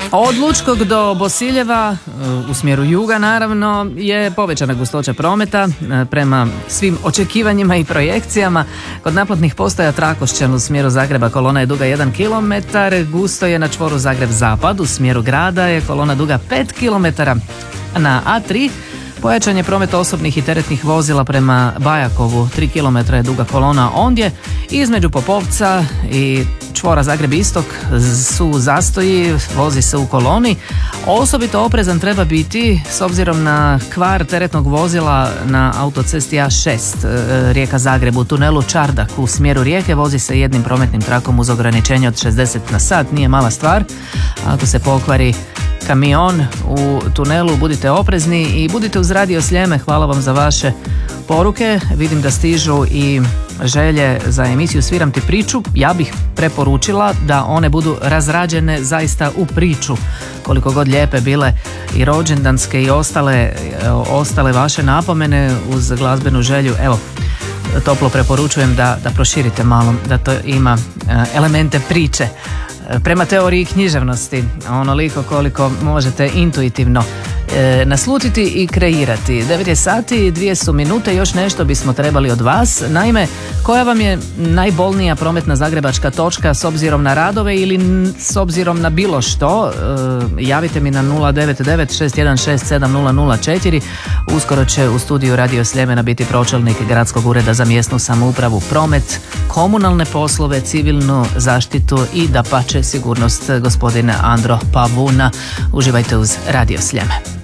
Od Lučkog do Bosiljeva u smjeru juga naravno je povećana gustoća prometa prema svim očekivanjima i projekcijama. Kod naplatnih postaja Trakošćan u smjeru Zagreba kolona je duga 1 km, gusto je na čvoru Zagreb-Zapad, u smjeru grada je kolona duga 5 km. Na A3 pojačan je promet osobnih i teretnih vozila prema Bajakovu, 3 km je duga kolona ondje. Između Popovca i čvora Zagreb-Istok su zastoji, vozi se u koloni. Osobito oprezan treba biti s obzirom na kvar teretnog vozila na autocesti A6 Rijeka-Zagreb u tunelu Čardak u smjeru Rijeke. Vozi se jednim prometnim trakom uz ograničenje od 60 na sat, nije mala stvar. Ako se pokvari kamion u tunelu, budite oprezni i budite uz Radio Sljeme. Hvala vam za vaše poruke. Vidim da stižu i želje za emisiju Sviram ti priču. Ja bih preporučila da one budu razrađene zaista u priču, koliko god lijepe bile i rođendanske i ostale vaše napomene uz glazbenu želju. Evo, toplo preporučujem da proširite malo, da to ima elemente priče. Prema teoriji književnosti, onoliko koliko možete intuitivno naslutiti i kreirati. 9 je sati, 2 su minute, još nešto bismo trebali od vas. Naime, koja vam je najbolnija prometna zagrebačka točka s obzirom na radove ili s obzirom na bilo što? Javite mi na 099-616-7004. Uskoro će u studiju Radio Sljemena biti pročelnik Gradskog ureda za mjesnu samoupravu, promet, komunalne poslove, civilnu zaštitu i dapače sigurnost, gospodine Andro Pavuna. Uživajte uz Radio Sljeme.